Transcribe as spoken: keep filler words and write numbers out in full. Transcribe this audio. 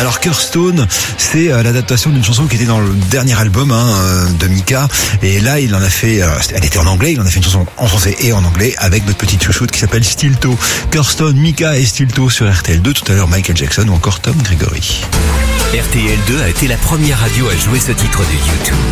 Alors Kirstone, c'est euh, l'adaptation d'une chanson qui était dans le dernier album hein, de Mika. Et là, il en a fait, euh, elle était en anglais, il en a fait une chanson en français et en anglais avec notre petite chouchoute qui s'appelle Stilto. Kirstone, Mika et Stilto sur R T L deux. Tout à l'heure, Michael Jackson ou encore Tom Gregory. R T L deux a été la première radio à jouer ce titre de YouTube.